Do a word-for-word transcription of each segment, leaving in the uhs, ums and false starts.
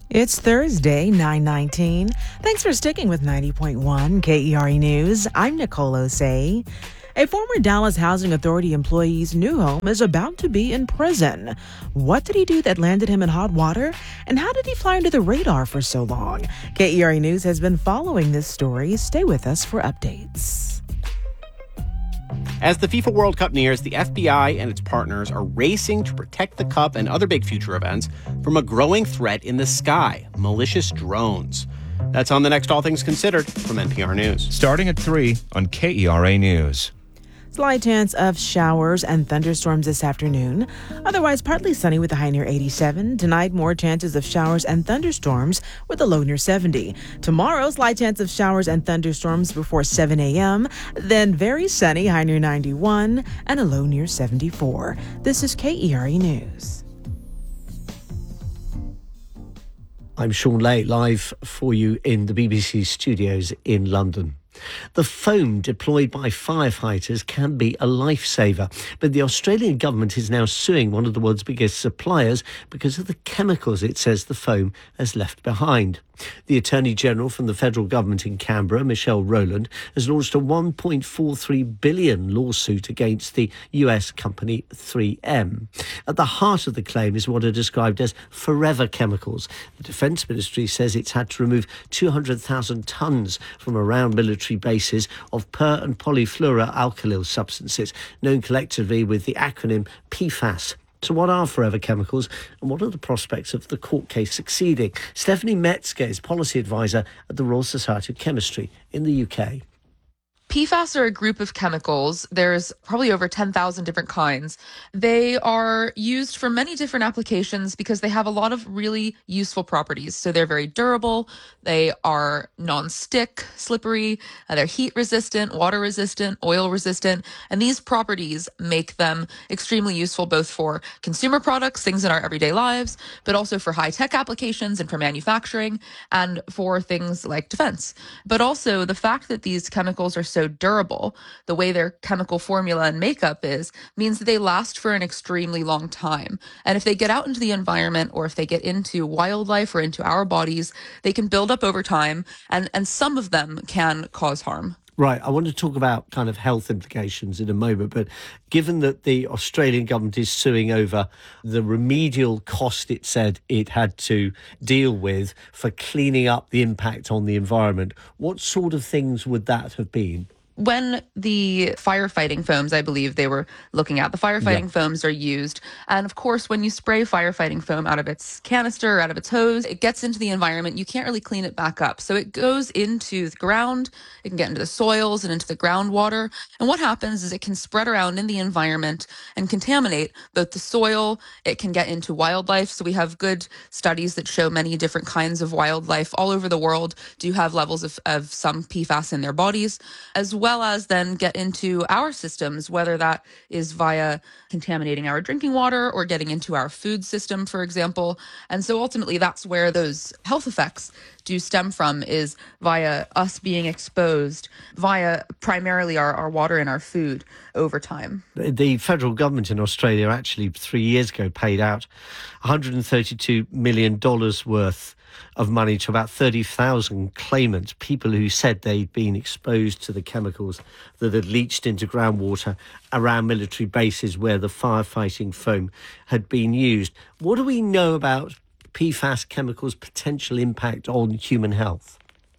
It's Thursday, nine nineteen. Thanks for sticking with ninety point one K E R E News. I'm Nicole Osei. A former Dallas Housing Authority employee's new home is about to be in prison. What did he do that landed him in hot water? And how did he fly under the radar for so long? K E R E News has been following this story. Stay with us for updates. As the FIFA World Cup nears, the F B I and its partners are racing to protect the Cup and other big future events from a growing threat in the sky, malicious drones. That's on the next All Things Considered from N P R News. Starting at three on K E R A News. Slight chance of showers and thunderstorms this afternoon. Otherwise, partly sunny with a high near eighty-seven. Tonight, more chances of showers and thunderstorms with a low near seventy. Tomorrow, slight chance of showers and thunderstorms before seven a.m. Then very sunny, high near ninety-one, and a low near seventy-four. This is K E R E News. I'm Sean Lay, live for you in the B B C studios in London. The foam deployed by firefighters can be a lifesaver, but the Australian government is now suing one of the world's biggest suppliers because of the chemicals it says the foam has left behind. The Attorney-General from the federal government in Canberra, Michelle Rowland, has launched a one point four three billion dollars lawsuit against the U S company three M. At the heart of the claim is what are described as forever chemicals. The Defence Ministry says it's had to remove two hundred thousand tonnes from around military bases of per- and polyfluoroalkyl substances, known collectively with the acronym P FAS. So what are forever chemicals and what are the prospects of the court case succeeding? Stephanie Metzger is policy advisor at the Royal Society of Chemistry in the U K. P FAS are a group of chemicals. There's probably over ten thousand different kinds. They are used for many different applications because they have a lot of really useful properties. So they're very durable. They are non-stick, slippery. Uh, they're heat resistant, water resistant, oil resistant. And these properties make them extremely useful both for consumer products, things in our everyday lives, but also for high-tech applications and for manufacturing and for things like defense. But also the fact that these chemicals are so durable, the way their chemical formula and makeup is, means that they last for an extremely long time. And if they get out into the environment or if they get into wildlife or into our bodies, they can build up over time, and, and some of them can cause harm. Right, I want to talk about kind of health implications in a moment, but given that the Australian government is suing over the remedial cost it said it had to deal with for cleaning up the impact on the environment, what sort of things would that have been? When the firefighting foams, I believe they were looking at, the firefighting yeah. foams are used. And of course, when you spray firefighting foam out of its canister or out of its hose, it gets into the environment. You can't really clean it back up. So it goes into the ground. It can get into the soils and into the groundwater. And what happens is it can spread around in the environment and contaminate both the soil. It can get into wildlife. So we have good studies that show many different kinds of wildlife all over the world do have levels of, of some P FAS in their bodies, as well well as then get into our systems, whether that is via contaminating our drinking water or getting into our food system, for example. And so ultimately, that's where those health effects do stem from, is via us being exposed via primarily our, our water and our food over time. The federal government in Australia actually three years ago paid out one hundred thirty-two million dollars worth of money to about thirty thousand claimants, people who said they'd been exposed to the chemicals that had leached into groundwater around military bases where the firefighting foam had been used. What do we know about P FAS chemicals' potential impact on human health?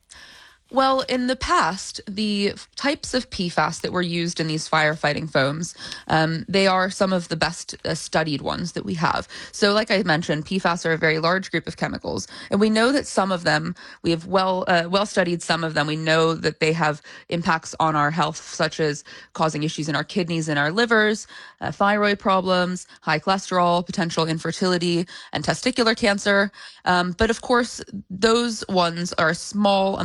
Well, in the past, the types of P FAS that were used in these firefighting foams, um, they are some of the best uh, studied ones that we have. So like I mentioned, P FAS are a very large group of chemicals, and we know that some of them, we have well uh, well studied some of them. We know that they have impacts on our health, such as causing issues in our kidneys and our livers, uh, thyroid problems, high cholesterol, potential infertility, and testicular cancer. Um, but of course, those ones are a small amount of the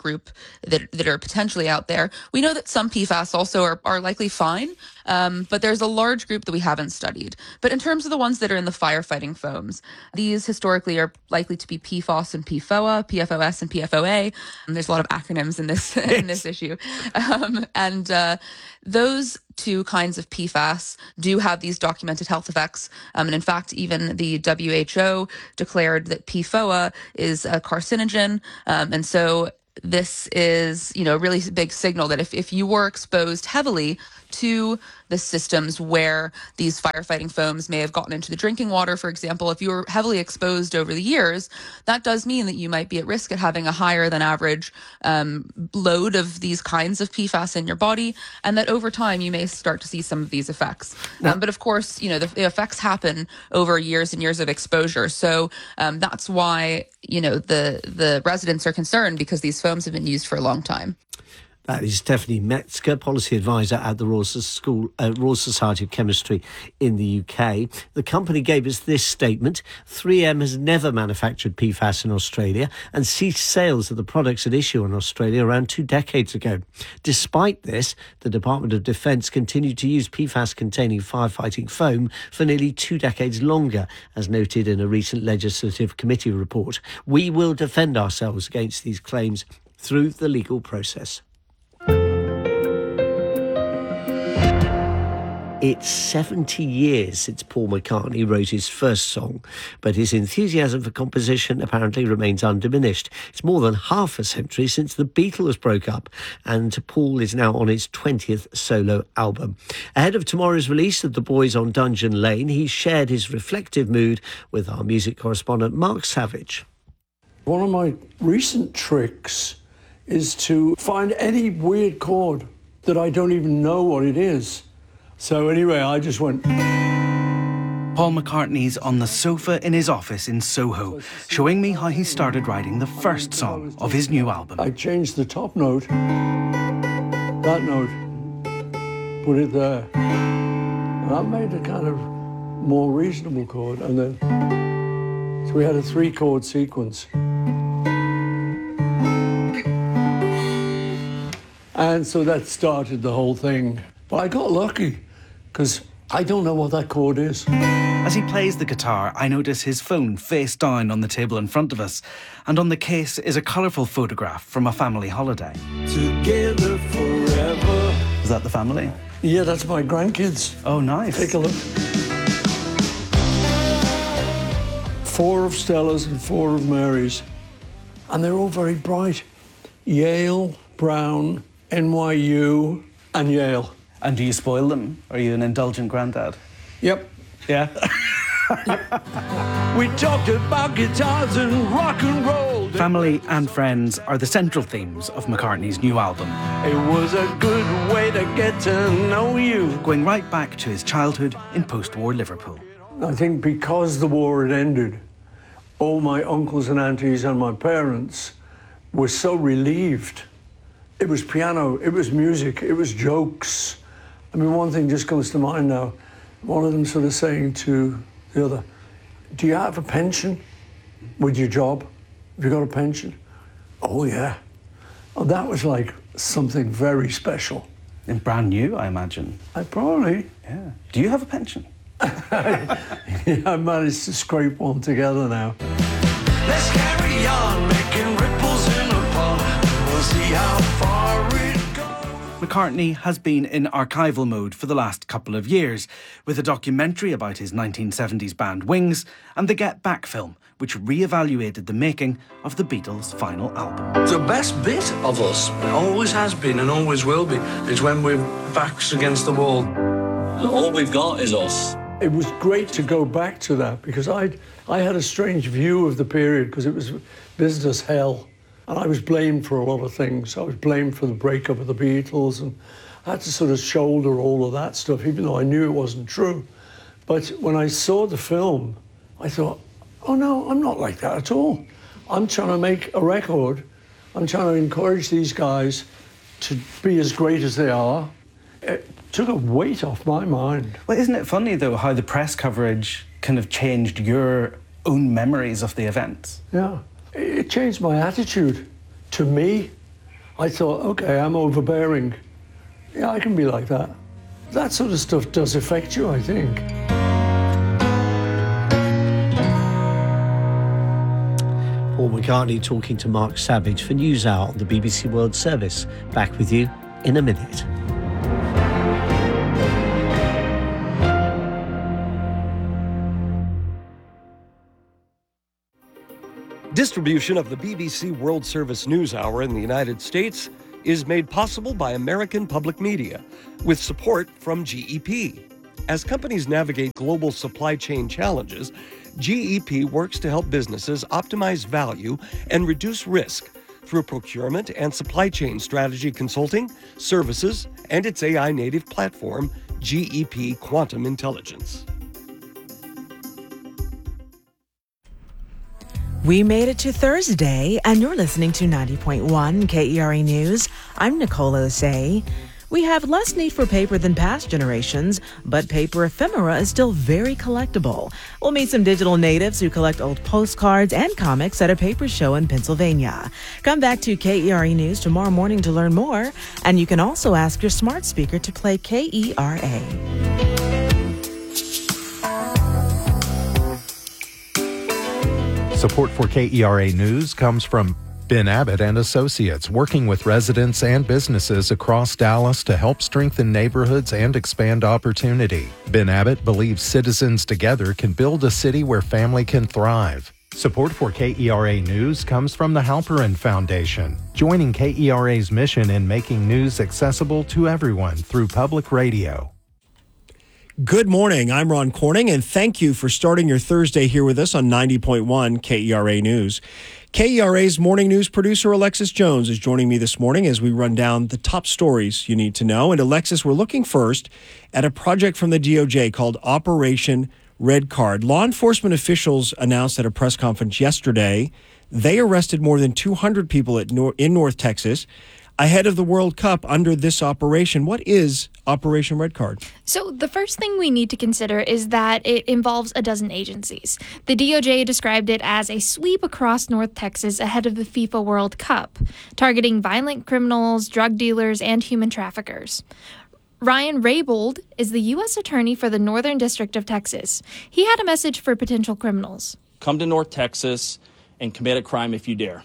group that, that are potentially out there. We know that some P FAS also are, are likely fine, um, but there's a large group that we haven't studied. But in terms of the ones that are in the firefighting foams, these historically are likely to be P FOS and P FOA, P F O S and P F O A. And there's a lot of acronyms in this in this issue. Um, and uh, those two kinds of P FAS do have these documented health effects. Um, and in fact, even the W H O declared that P FOA is a carcinogen. Um, and so this is, you know, a really big signal that if, if you were exposed heavily to the systems where these firefighting foams may have gotten into the drinking water, for example, if you were heavily exposed over the years, that does mean that you might be at risk at having a higher than average um, load of these kinds of P FAS in your body, and that over time you may start to see some of these effects. Um, but of course, you know, the, the effects happen over years and years of exposure. So um, that's why, you know, the, the residents are concerned, because these foams have been used for a long time. That is Stephanie Metzger, Policy Advisor at the Royal, School, uh, Royal Society of Chemistry in the U K. The company gave us this statement: three M has never manufactured P FAS in Australia and ceased sales of the products at issue in Australia around two decades ago. Despite this, the Department of Defence continued to use P FAS-containing firefighting foam for nearly two decades longer, as noted in a recent Legislative Committee report. We will defend ourselves against these claims through the legal process. It's seventy years since Paul McCartney wrote his first song, but his enthusiasm for composition apparently remains undiminished. It's more than half a century since the Beatles broke up, and Paul is now on his twentieth solo album. Ahead of tomorrow's release of The Boys on Dungeon Lane, he shared his reflective mood with our music correspondent Mark Savage. One of my recent tricks is to find any weird chord that I don't even know what it is. So anyway, I just went... Paul McCartney's on the sofa in his office in Soho, showing me how he started writing the first song of his new album. I changed the top note, that note, put it there. And that made a kind of more reasonable chord. And then, so we had a three chord sequence. And so that started the whole thing. But I got lucky, because I don't know what that chord is. As he plays the guitar, I notice his phone face down on the table in front of us, and on the case is a colourful photograph from a family holiday. Together forever. Is that the family? Yeah, that's my grandkids. Oh, nice. Take a look. Four of Stella's and four of Mary's. And they're all very bright. Yale, Brown, N Y U, and Yale. And do you spoil them? Are you an indulgent granddad? Yep. Yeah? We talked about guitars and rock and roll. Family and friends are the central themes of McCartney's new album. It was a good way to get to know you. Going right back to his childhood in post-war Liverpool. I think because the war had ended, all my uncles and aunties and my parents were so relieved. It was piano, it was music, it was jokes. I mean, one thing just comes to mind now. One of them sort of saying to the other, do you have a pension with your job? Have you got a pension? Oh, yeah. Oh, that was like something very special. And brand new, I imagine. I probably. Yeah. Do you have a pension? Yeah, I managed to scrape one together now. Let's carry on, making ripples in a pond. We'll see how far it goes. McCartney has been in archival mode for the last couple of years, with a documentary about his nineteen seventies band Wings and the Get Back film, which re-evaluated the making of the Beatles' final album. The best bit of us, always has been and always will be, is when we're backs against the wall. All we've got is us. It was great to go back to that, because I I had a strange view of the period, because it was business hell. And I was blamed for a lot of things. I was blamed for the breakup of the Beatles, and I had to sort of shoulder all of that stuff, even though I knew it wasn't true. But when I saw the film, I thought, oh no, I'm not like that at all. I'm trying to make a record. I'm trying to encourage these guys to be as great as they are. It took a weight off my mind. Well, isn't it funny, though, how the press coverage kind of changed your own memories of the events? Yeah. It changed my attitude to me. I thought, okay, I'm overbearing. Yeah, I can be like that. That sort of stuff does affect you, I think. Paul McCartney talking to Mark Savage for NewsHour on the B B C World Service. Back with you in a minute. Distribution of the B B C World Service News Hour in the United States is made possible by American Public Media, with support from G E P. As companies navigate global supply chain challenges, G E P works to help businesses optimize value and reduce risk through procurement and supply chain strategy consulting, services, and its A I-native platform, G E P Quantum Intelligence. We made it to Thursday, and you're listening to ninety point one K E R A News. I'm Nicole Osei. We have less need for paper than past generations, but paper ephemera is still very collectible. We'll meet some digital natives who collect old postcards and comics at a paper show in Pennsylvania. Come back to K E R A News tomorrow morning to learn more, and you can also ask your smart speaker to play K E R A. Support for K E R A News comes from Ben Abbott and Associates, working with residents and businesses across Dallas to help strengthen neighborhoods and expand opportunity. Ben Abbott believes citizens together can build a city where family can thrive. Support for K E R A News comes from the Halperin Foundation, joining K E R A's mission in making news accessible to everyone through public radio. Good morning. I'm Ron Corning, and thank you for starting your Thursday here with us on ninety point one K E R A News. K E R A's morning news producer Alexis Jones is joining me this morning as we run down the top stories you need to know. And Alexis, we're looking first at a project from the D O J called Operation Red Card. Law enforcement officials announced at a press conference yesterday they arrested more than two hundred people at Nor- in North Texas ahead of the World Cup under this operation. What is Operation Red Card? So the first thing we need to consider is that it involves a dozen agencies. The D O J described it as a sweep across North Texas ahead of the FIFA World Cup, targeting violent criminals, drug dealers, and human traffickers. Ryan Raybould is the U S attorney for the Northern District of Texas. He had a message for potential criminals. Come to North Texas and commit a crime if you dare.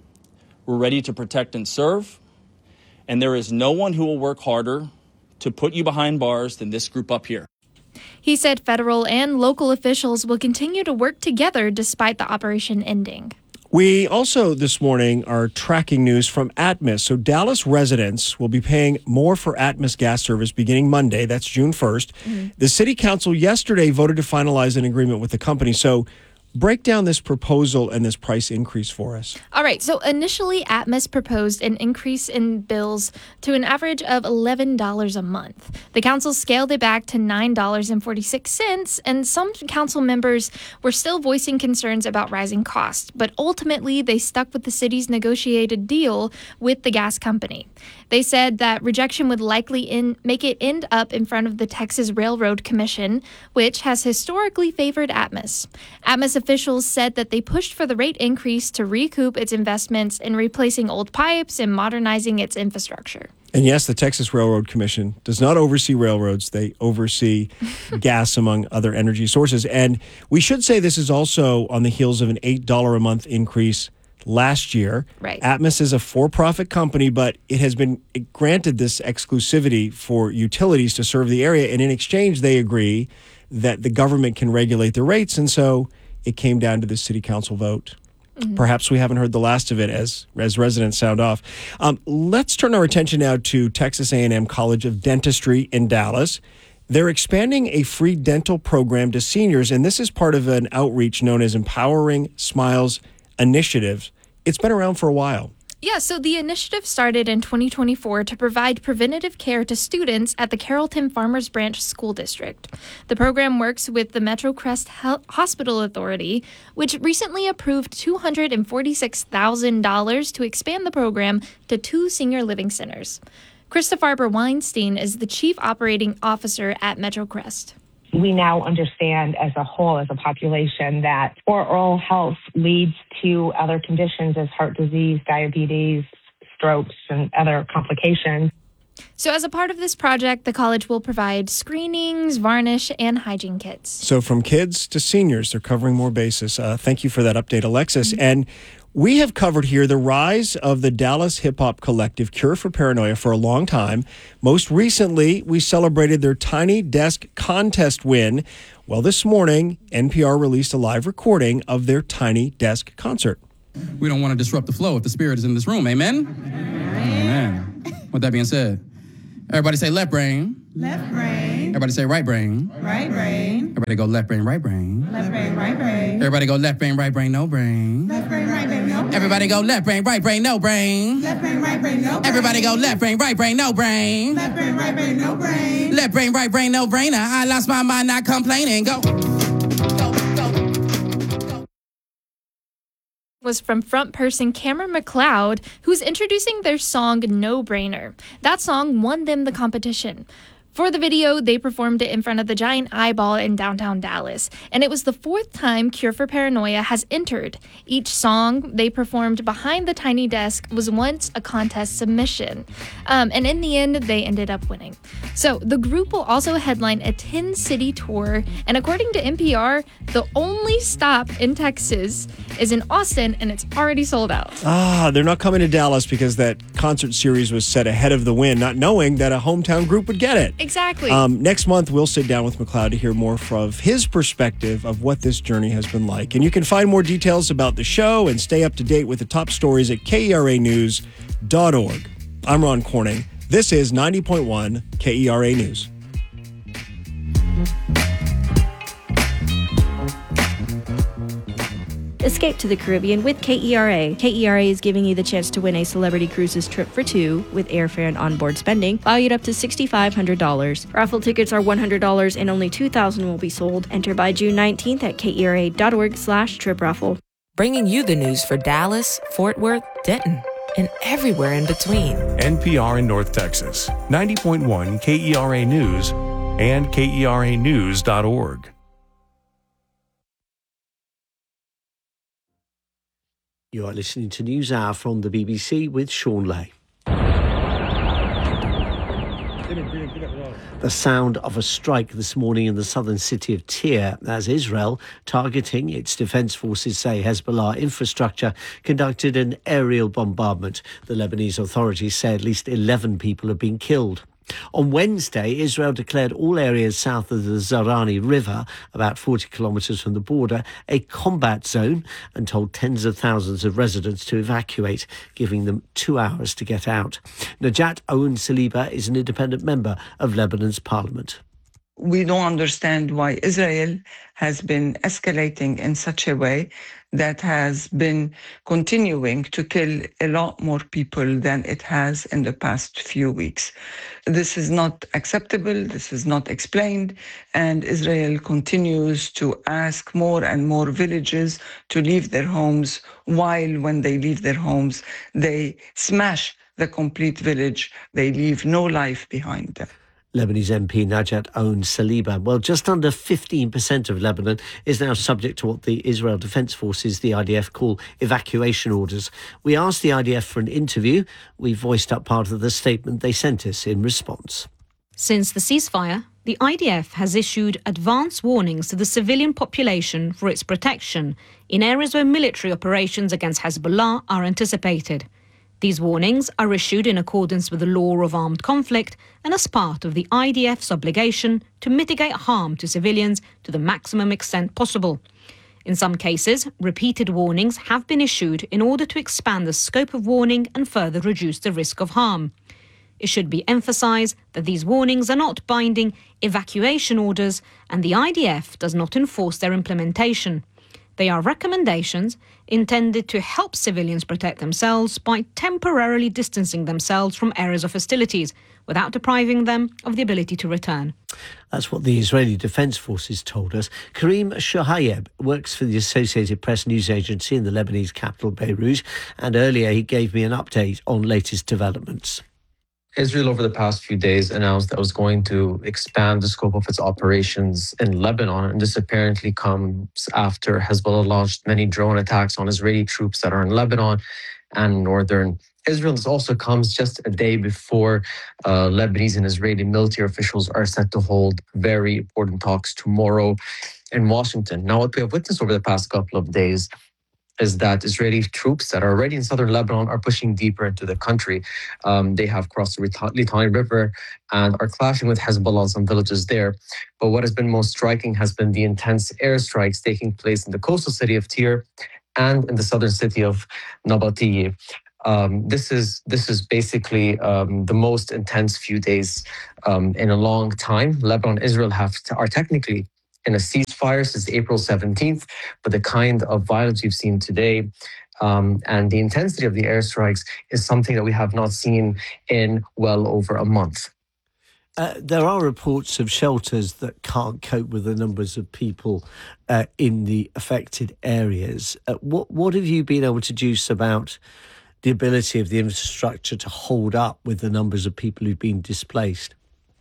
We're ready to protect and serve, and there is no one who will work harder to put you behind bars than this group up here. He said federal and local officials will continue to work together despite the operation ending. We also this morning are tracking news from Atmos. So Dallas residents will be paying more for Atmos gas service beginning Monday. That's June first. Mm-hmm. The city council yesterday voted to finalize an agreement with the company. So break down this proposal and this price increase for us. All right. So initially, Atmos proposed an increase in bills to an average of eleven dollars a month. The council scaled it back to nine dollars and forty-six cents, and some council members were still voicing concerns about rising costs. But ultimately, they stuck with the city's negotiated deal with the gas company. They said that rejection would likely in, make it end up in front of the Texas Railroad Commission, which has historically favored Atmos. Atmos officials said that they pushed for the rate increase to recoup its investments in replacing old pipes and modernizing its infrastructure. And yes, the Texas Railroad Commission does not oversee railroads. They oversee gas, among other energy sources. And we should say this is also on the heels of an eight dollars a month increase last year. Right. Atmos is a for-profit company, but it has been granted this exclusivity for utilities to serve the area. And in exchange, they agree that the government can regulate the rates. And so it came down to the city council vote. Mm-hmm. Perhaps we haven't heard the last of it as, as residents sound off. Um, let's turn our attention now to Texas A and M College of Dentistry in Dallas. They're expanding a free dental program to seniors, and this is part of an outreach known as Empowering Smiles Initiative. It's been around for a while. Yeah, so the initiative started in twenty twenty-four to provide preventative care to students at the Carrollton Farmers Branch School District. The program works with the Metro Crest Hospital Authority, which recently approved two hundred forty-six thousand dollars to expand the program to two senior living centers. Krista Weinstein is the Chief Operating Officer at Metro Crest. We now understand as a whole, as a population, that poor oral health leads to other conditions as heart disease, diabetes, strokes and other complications. So as a part of this project, the college will provide screenings, varnish, and hygiene kits. So from kids to seniors, they're covering more bases. Uh, thank you for that update, Alexis. Mm-hmm. And we have covered here the rise of the Dallas hip-hop collective Cure for Paranoia for a long time. Most recently, we celebrated their Tiny Desk contest win. Well, this morning, N P R released a live recording of their Tiny Desk concert. We don't want to disrupt the flow if the spirit is in this room. Amen? Amen. With that being said, everybody say left brain. Left brain. Everybody say right brain. Right brain. Everybody go left brain, right brain. Left brain, right brain. Everybody go left brain, right brain, no brain. Left brain, right brain, no brain. Everybody go left brain, right brain, no brain. Left brain, right brain, no brain. Everybody go left brain, right brain, no brain. Left brain, right brain, no brain. Left brain, right brain, no brain. I lost my mind, not complaining. Go. Was from front person Cameron McLeod, who's introducing their song No Brainer. That song won them the competition. For the video, they performed it in front of the Giant Eyeball in downtown Dallas, and it was the fourth time Cure for Paranoia has entered. Each song they performed behind the Tiny Desk was once a contest submission, um, and in the end, they ended up winning. So the group will also headline a ten-city tour, and according to N P R, the only stop in Texas is in Austin, and it's already sold out. Ah, they're not coming to Dallas because that concert series was set ahead of the win, not knowing that a hometown group would get it. Exactly. Um, next month, we'll sit down with McLeod to hear more from his perspective of what this journey has been like. And you can find more details about the show and stay up to date with the top stories at K E R A news dot org. I'm Ron Corning. This is ninety point one K E R A News. Escape to the Caribbean with K E R A. K E R A is giving you the chance to win a Celebrity Cruises trip for two with airfare and onboard spending, valued up to six thousand five hundred dollars. Raffle tickets are one hundred dollars and only two thousand will be sold. Enter by June nineteenth at K E R A dot org slash trip raffle. Bringing you the news for Dallas, Fort Worth, Denton, and everywhere in between. N P R in North Texas, ninety point one K E R A News and K E R A news dot org. You are listening to NewsHour from the B B C with Sean Lay. The sound of a strike this morning in the southern city of Tyre as Israel, targeting its defence forces say Hezbollah infrastructure, conducted an aerial bombardment. The Lebanese authorities say at least eleven people have been killed. On Wednesday, Israel declared all areas south of the Zarani River, about forty kilometres from the border, a combat zone and told tens of thousands of residents to evacuate, giving them two hours to get out. Najat Owen Saliba is an independent member of Lebanon's parliament. We don't understand why Israel has been escalating in such a way that has been continuing to kill a lot more people than it has in the past few weeks. This is not acceptable, this is not explained, and Israel continues to ask more and more villages to leave their homes, while when they leave their homes, they smash the complete village. They leave no life behind them. Lebanese M P Najat Owen Saliba. Well, just under fifteen percent of Lebanon is now subject to what the Israel Defence Forces, the I D F, call evacuation orders. We asked the I D F for an interview. We voiced up part of the statement they sent us in response. Since the ceasefire, the I D F has issued advance warnings to the civilian population for its protection in areas where military operations against Hezbollah are anticipated. These warnings are issued in accordance with the law of armed conflict and as part of the I D F's obligation to mitigate harm to civilians to the maximum extent possible. In some cases, repeated warnings have been issued in order to expand the scope of warning and further reduce the risk of harm. It should be emphasised that these warnings are not binding evacuation orders and the I D F does not enforce their implementation. They are recommendations intended to help civilians protect themselves by temporarily distancing themselves from areas of hostilities without depriving them of the ability to return. That's what the Israeli Defence Forces told us. Karim Shohayeb works for the Associated Press news agency in the Lebanese capital, Beirut, and earlier he gave me an update on latest developments. Israel over the past few days announced that it was going to expand the scope of its operations in Lebanon, and this apparently comes after Hezbollah launched many drone attacks on Israeli troops that are in Lebanon and northern Israel. This also comes just a day before uh, Lebanese and Israeli military officials are set to hold very important talks tomorrow in Washington. Now, what we have witnessed over the past couple of days is that Israeli troops that are already in southern Lebanon are pushing deeper into the country. Um, they have crossed the Litani River and are clashing with Hezbollah in some villages there. But what has been most striking has been the intense airstrikes taking place in the coastal city of Tyre and in the southern city of Nabatieh. Um, this is this is basically um, the most intense few days um, in a long time. Lebanon and Israel have are technically in a ceasefire since April seventeenth, but the kind of violence we've seen today um, and the intensity of the airstrikes is something that we have not seen in well over a month. Uh, there are reports of shelters that can't cope with the numbers of people uh, in the affected areas. Uh, what what have you been able to deduce about the ability of the infrastructure to hold up with the numbers of people who've been displaced?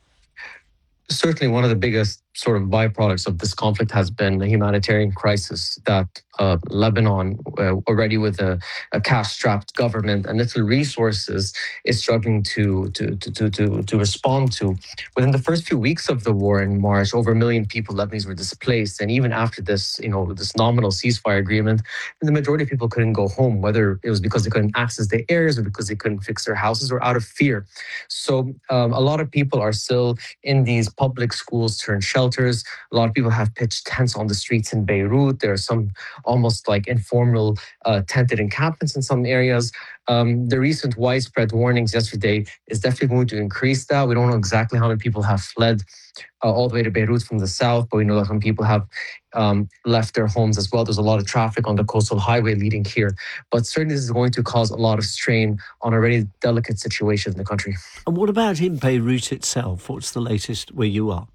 Certainly one of the biggest sort of byproducts of this conflict has been the humanitarian crisis that uh, Lebanon, uh, already with a, a cash-strapped government and little resources, is struggling to, to, to, to, to, to respond to. Within the first few weeks of the war in March, over a million people, Lebanese, were displaced. And even after this, you know, this nominal ceasefire agreement, the majority of people couldn't go home, whether it was because they couldn't access their areas or because they couldn't fix their houses or out of fear. So um, a lot of people are still in these public schools turned shelters. A lot of people have pitched tents on the streets in Beirut. There are some almost like informal uh, tented encampments in some areas. Um, the recent widespread warnings yesterday is definitely going to increase that. We don't know exactly how many people have fled uh, all the way to Beirut from the south, but we know that some people have um, left their homes as well. There's a lot of traffic on the coastal highway leading here. But certainly this is going to cause a lot of strain on a already delicate situation in the country. And what about in Beirut itself? What's the latest where you are?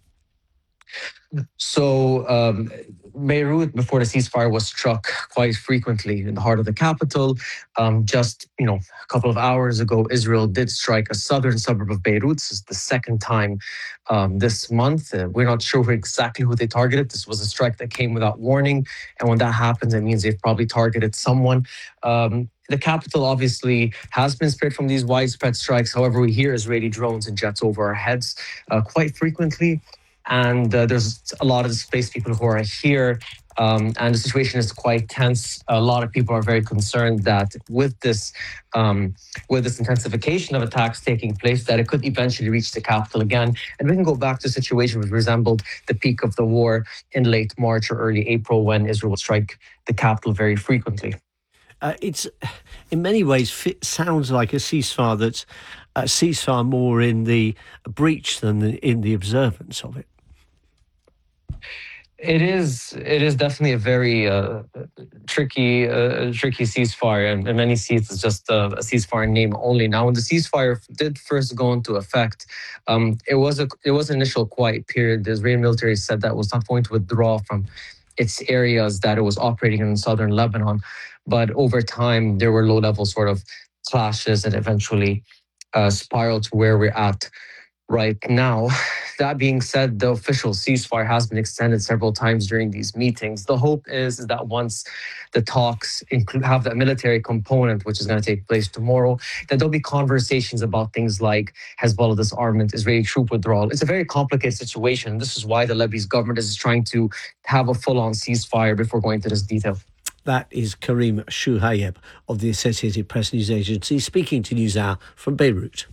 So um, Beirut, before the ceasefire, was struck quite frequently in the heart of the capital. Um, just you know, a couple of hours ago, Israel did strike a southern suburb of Beirut. This is the second time um, this month. Uh, we're not sure exactly who they targeted. This was a strike that came without warning, and when that happens, it means they've probably targeted someone. Um, The capital obviously has been spared from these widespread strikes. However, we hear Israeli drones and jets over our heads uh, quite frequently. And uh, there's a lot of displaced people who are here. Um, and the situation is quite tense. A lot of people are very concerned that with this um, with this intensification of attacks taking place, that it could eventually reach the capital again. And we can go back to a situation which resembled the peak of the war in late March or early April, when Israel would strike the capital very frequently. Uh, it's in many ways fit, sounds like a ceasefire that's a ceasefire more in the breach than the, in the observance of it. It is. It is definitely a very uh, tricky, uh, tricky ceasefire, and in many seats it's just a, a ceasefire name only. Now, when the ceasefire did first go into effect, um, it was a it was an initial quiet period. The Israeli military said that it was not going to withdraw from its areas that it was operating in southern Lebanon, but over time there were low-level sort of clashes, and eventually uh, spiraled to where we're at right now. That being said, the official ceasefire has been extended several times during these meetings. The hope is, is that once the talks include, have that military component, which is going to take place tomorrow, that there'll be conversations about things like Hezbollah disarmament, Israeli troop withdrawal. It's a very complicated situation. This is why the Lebanese government is trying to have a full-on ceasefire before going into this detail. That is Karim Shuhayeb of the Associated Press News Agency speaking to NewsHour from Beirut.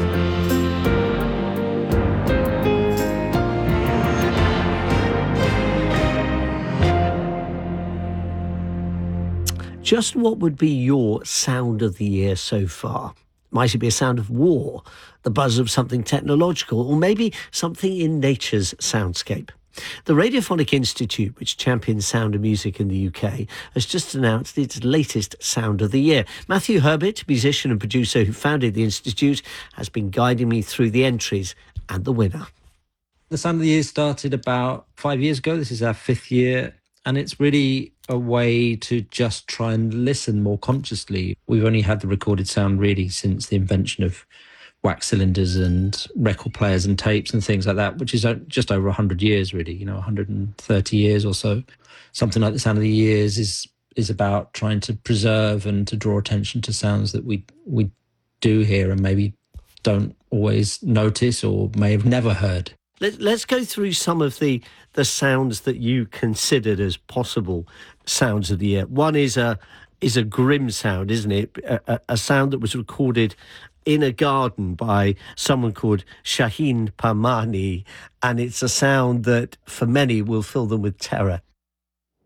Just what would be your sound of the year so far? Might it be a sound of war, the buzz of something technological, or maybe something in nature's soundscape? The Radiophonic Institute, which champions sound and music in the U K, has just announced its latest Sound of the Year. Matthew Herbert, musician and producer who founded the Institute, has been guiding me through the entries and the winner. The Sound of the Year started about five years ago. This is our fifth year, and it's really a way to just try and listen more consciously. We've only had the recorded sound really since the invention of wax cylinders and record players and tapes and things like that, which is just over one hundred years really, you know, one hundred thirty years or so. Something like the Sound of the Years is is about trying to preserve and to draw attention to sounds that we we do hear and maybe don't always notice or may have never heard. Let, let's go through some of the, the sounds that you considered as possible sounds of the air. One is a is a grim sound, isn't it? A, a, a sound that was recorded in a garden by someone called Shaheen Parmani, and it's a sound that for many will fill them with terror.